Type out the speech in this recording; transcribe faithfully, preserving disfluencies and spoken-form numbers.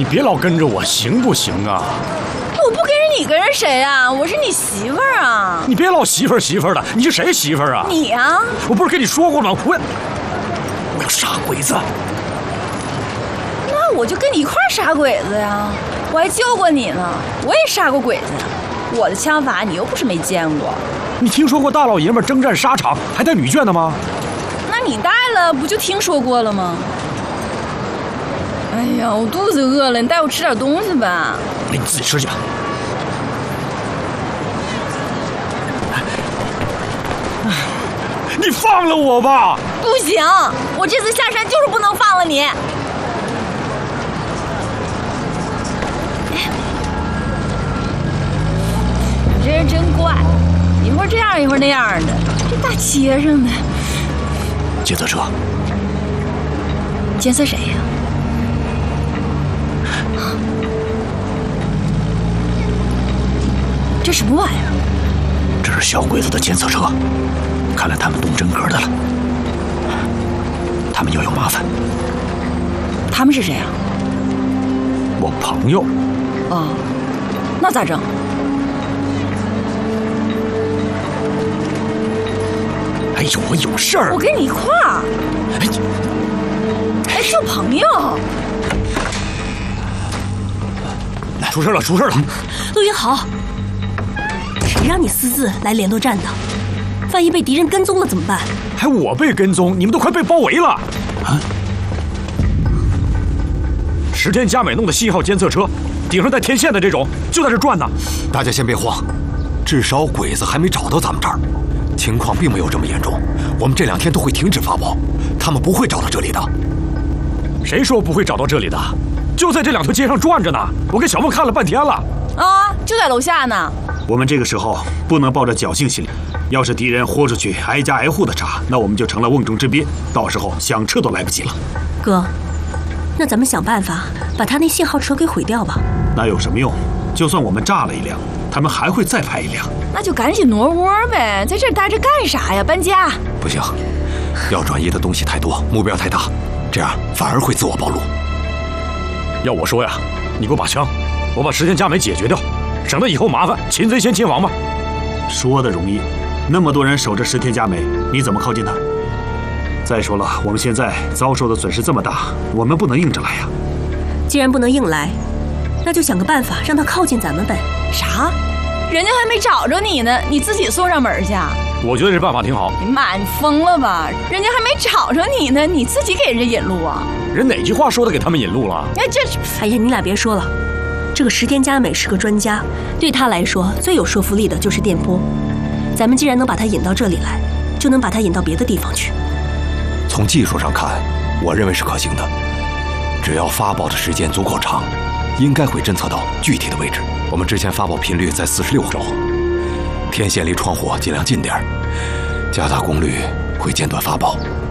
你别老跟着我，行不行啊？ 我不跟着你跟着谁啊？我是你媳妇儿啊！ 你别老媳妇儿媳妇儿的，你是谁媳妇儿啊？ 你啊！ 我不是跟你说过吗？我我要杀鬼子。 那我就跟你一块儿杀鬼子呀！我还救过你呢，我也杀过鬼子。我的枪法你又不是没见过。 你听说过大老爷们征战沙场还带女眷的吗？ 那你带了不就听说过了吗？哎呀，我肚子饿了，你带我吃点东西吧。 你自己吃去吧。你放了我吧！ 不行，我这次下山就是不能放了你。你这人真怪，一会儿这样一会儿那样的，这大街上的。 监测车。 监测谁呀？啊？这什么玩意儿？ 这是小鬼子的监测车，看来他们动真格的了。他们又有麻烦。 他们是谁啊？ 我朋友。 哦，那咋整？ 哎呦，我有事儿。 我跟你一块儿。哎，救朋友。 出事了，出事了！ 陆云豪，谁让你私自来联络站的？万一被敌人跟踪了怎么办？ 还我被跟踪，你们都快被包围了！啊！石田佳美弄的信号监测车，顶上带天线的这种，就在这转呢。 大家先别慌，至少鬼子还没找到咱们这儿，情况并没有这么严重。我们这两天都会停止发报，他们不会找到这里的。 谁说不会找到这里的？就在这两条街上转着呢。我跟小梦看了半天了。 啊，就在楼下呢。 我们这个时候不能抱着侥幸心理，要是敌人豁出去挨家挨户的查，那我们就成了瓮中之鳖，到时候想撤都来不及了。 哥，那咱们想办法把他那信号车给毁掉吧。 那有什么用？就算我们炸了一辆，他们还会再派一辆。 那就赶紧挪窝呗，在这儿待着干啥呀？搬家？ 不行，要转移的东西太多，目标太大，这样反而会自我暴露。 要我说呀，你给我把枪，我把石田佳美解决掉，省得以后麻烦，擒贼先擒王吧。 说的容易，那么多人守着石田佳美，你怎么靠近他？再说了，我们现在遭受的损失这么大，我们不能硬着来呀。 既然不能硬来，那就想个办法让他靠近咱们呗。 啥？人家还没找着你呢，你自己送上门去？ 我觉得这办法挺好。 你妈，你疯了吧？人家还没找着你呢，你自己给人家引路啊？ 人哪句话说的给他们引路了？ 哎，这…… 哎呀，你俩别说了，这个石田佳美是个专家，对他来说最有说服力的就是电波。咱们既然能把他引到这里来，就能把他引到别的地方去。 从技术上看，我认为是可行的。只要发报的时间足够长，应该会侦测到具体的位置。我们之前发报频率在四十六周，天线离窗户尽量近点儿，加大功率会间断发报。